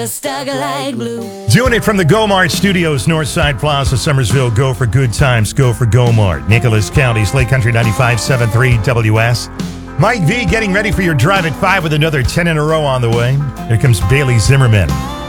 Stuck like glue. Doing it from the Go-Mart Studios, Northside Plaza, Summersville. Go for good times. Go for Go-Mart. Nicholas County, Slate Country 95.73 WS. Mike V getting ready for your drive at 5 with another 10 in a row on the way. Here comes Bailey Zimmerman.